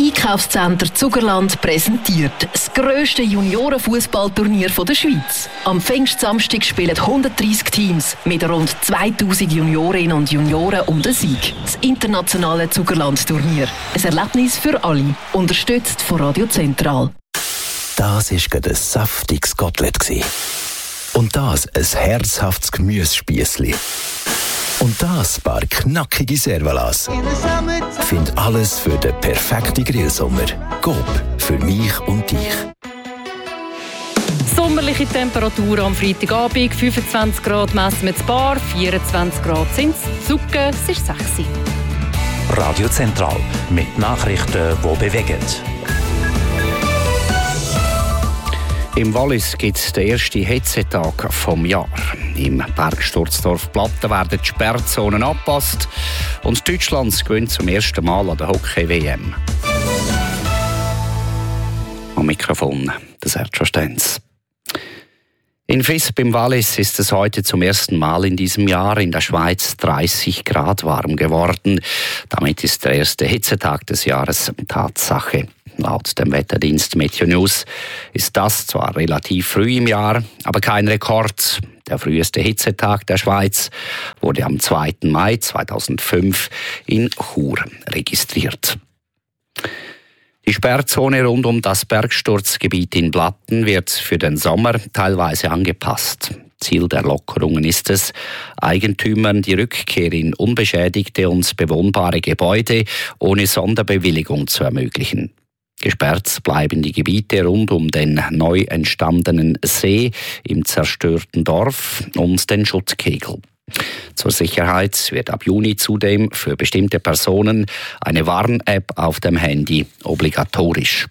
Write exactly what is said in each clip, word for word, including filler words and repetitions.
Einkaufscenter Zugerland präsentiert das grösste Juniorenfußballturnier der Schweiz. Am Pfingstsamstag spielen hundertdreissig Teams mit rund zweitausend Juniorinnen und Junioren um den Sieg. Das internationale Zugerland-Turnier. Ein Erlebnis für alle. Unterstützt von Radio Zentral. Das war gerade ein saftiges Kotelett. Und das ein herzhaftes Gemüsespiessli. Und das paar knackige Servalas. Find alles für den perfekten Grillsommer. Coop, für mich und dich. Sommerliche Temperaturen am Freitagabend, fünfundzwanzig Grad messen wir in Bar, vierundzwanzig Grad sind es, Zucken, es ist sechs. Radio Zentral mit Nachrichten, die bewegen. Im Wallis gibt es den ersten Hitzetag vom Jahr. Im Bergstürzdorf Platten werden die Sperrzonen angepasst und Deutschland gewinnt zum ersten Mal an der Hockey-W M. Am Mikrofon der Sergio Stenz. In Visp im Wallis ist es heute zum ersten Mal in diesem Jahr in der Schweiz dreißig Grad warm geworden. Damit ist der erste Hitzetag des Jahres Tatsache. Laut dem Wetterdienst Meteo News ist das zwar relativ früh im Jahr, aber kein Rekord. Der früheste Hitzetag der Schweiz wurde am zweiten Mai zweitausendfünf in Chur registriert. Die Sperrzone rund um das Bergsturzgebiet in Blatten wird für den Sommer teilweise angepasst. Ziel der Lockerungen ist es, Eigentümern die Rückkehr in unbeschädigte und bewohnbare Gebäude ohne Sonderbewilligung zu ermöglichen. Gesperrt bleiben die Gebiete rund um den neu entstandenen See im zerstörten Dorf und den Schutzkegel. Zur Sicherheit wird ab Juni zudem für bestimmte Personen eine Warn-App auf dem Handy obligatorisch.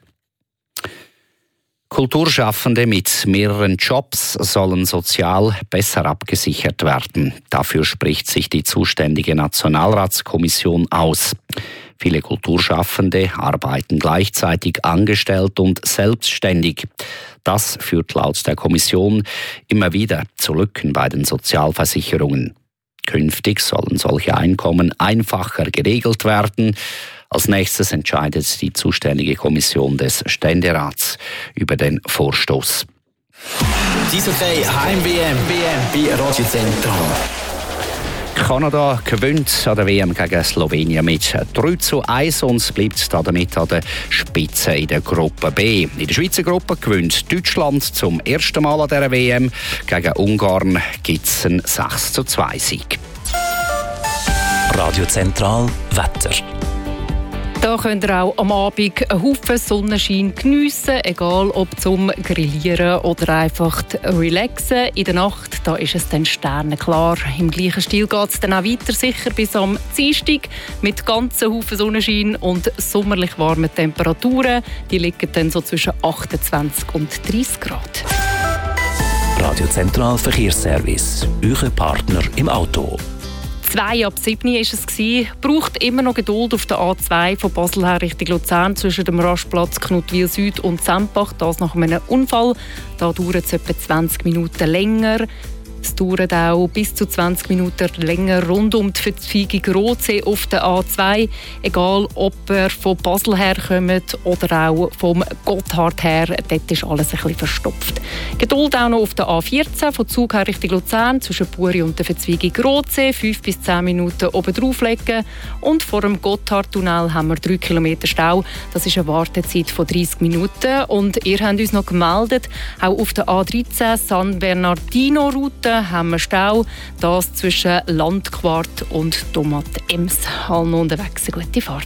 Kulturschaffende mit mehreren Jobs sollen sozial besser abgesichert werden. Dafür spricht sich die zuständige Nationalratskommission aus. Viele Kulturschaffende arbeiten gleichzeitig angestellt und selbstständig. Das führt laut der Kommission immer wieder zu Lücken bei den Sozialversicherungen. Künftig sollen solche Einkommen einfacher geregelt werden. Als nächstes entscheidet die zuständige Kommission des Ständerats über den Vorstoß. Eishockey Heim-W M bei Radio Zentral. Kanada gewinnt an der W M gegen Slowenien mit drei zu eins und bleibt damit an der Spitze in der Gruppe B. In der Schweizer Gruppe gewinnt Deutschland zum ersten Mal an der W M. Gegen Ungarn gibt es einen sechs zu zwei Sieg. Radio Zentral Wetter. Da könnt ihr auch am Abend einen Haufen Sonnenschein geniessen, egal ob zum Grillieren oder einfach relaxen. In der Nacht da ist es dann sternenklar. Im gleichen Stil geht es dann auch weiter, sicher bis am Dienstag mit ganzen Haufen Sonnenschein und sommerlich warmen Temperaturen. Die liegen dann so zwischen achtundzwanzig und dreißig Grad. Radio Zentral Verkehrsservice. Euer Partner im Auto. Zwei ab sieben war es. Braucht immer noch Geduld auf der A zwei von Basel her Richtung Luzern zwischen dem Rastplatz Knutwil Süd und Sempach. Das nach einem Unfall. Da dauert es etwa zwanzig Minuten länger. Es dauert auch bis zu zwanzig Minuten länger rund um die Verzweigung Rotsee auf der A zwei. Egal, ob ihr von Basel herkommt oder auch vom Gotthard her, dort ist alles ein bisschen verstopft. Geduld auch noch auf der A vierzehn von Zug her Richtung Luzern zwischen Buri und der Verzweigung Rotsee. fünf bis zehn Minuten oben drauflegen. Und vor dem Gotthardtunnel haben wir drei Kilometer Stau. Das ist eine Wartezeit von dreißig Minuten. Und ihr habt uns noch gemeldet, auch auf der A dreizehn San Bernardino-Route haben wir Stau. Das zwischen Landquart und Tomat Ems. Allen unterwegs eine gute Fahrt.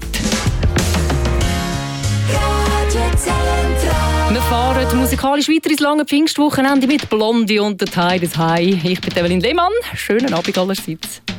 Wir fahren musikalisch weiter ins lange Pfingstwochenende mit Blondie und der Tides High. Ich bin Evelyn Lehmann. Schönen Abend allerseits.